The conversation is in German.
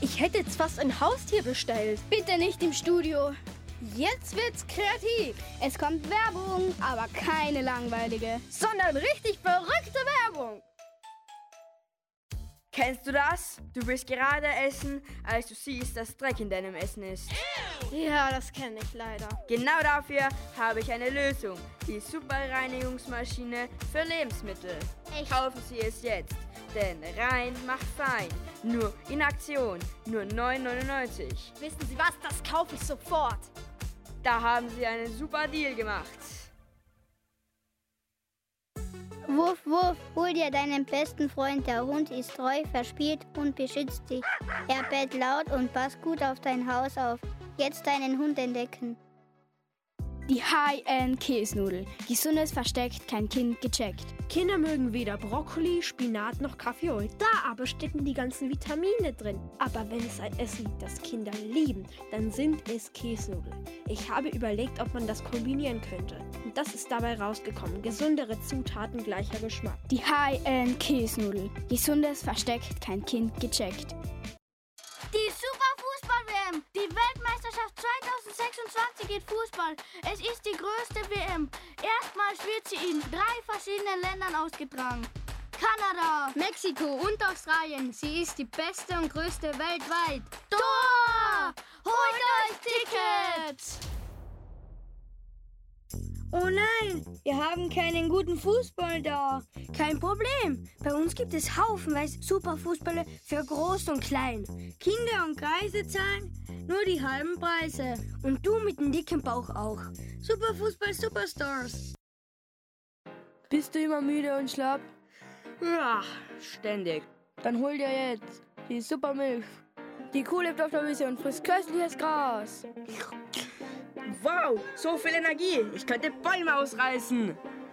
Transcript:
Ich hätte jetzt fast ein Haustier bestellt. Bitte nicht im Studio. Jetzt wird's kreativ. Es kommt Werbung, aber keine langweilige. Sondern richtig verrückte Werbung. Kennst du das? Du willst gerade essen, als du siehst, dass Dreck in deinem Essen ist. Ja, das kenne ich leider. Genau dafür habe ich eine Lösung. Die Superreinigungsmaschine für Lebensmittel. Echt? Kaufen Sie es jetzt, denn rein macht fein. Nur in Aktion, nur 9,99. Wissen Sie was? Das kaufe ich sofort. Da haben Sie einen super Deal gemacht. Wuff, wuff, hol dir deinen besten Freund. Der Hund ist treu, verspielt und beschützt dich. Er bellt laut und passt gut auf dein Haus auf. Jetzt deinen Hund entdecken. Die High-End-Käsnudel. Gesundes versteckt, kein Kind gecheckt. Kinder mögen weder Brokkoli, Spinat noch Kaffeeol. Da aber stecken die ganzen Vitamine drin. Aber wenn es ein Essen gibt, das Kinder lieben, dann sind es Käsnudeln. Ich habe überlegt, ob man das kombinieren könnte. Und das ist dabei rausgekommen. Gesundere Zutaten, gleicher Geschmack. Die High-End-Käsnudel. Gesundes versteckt, kein Kind gecheckt. Die Super-Fußball-WM. Die Weltmeisterschaft 2026 in Fußball. Es ist die größte WM. Erstmals wird sie in 3 verschiedenen Ländern ausgetragen. Kanada, Mexiko und Australien. Sie ist die beste und größte weltweit. Tor! Holt euch Tickets! Oh nein, wir haben keinen guten Fußball da. Kein Problem. Bei uns gibt es haufenweise Superfußballer für Groß und Klein. Kinder und Kreise zahlen nur die halben Preise. Und du mit dem dicken Bauch auch. Superfußball Superstars. Bist du immer müde und schlapp? Ja, ständig. Dann hol dir jetzt die Supermilch. Die Kuh lebt auf der Wiese und frisst köstliches Gras. Wow, so viel Energie. Ich könnte Bäume ausreißen.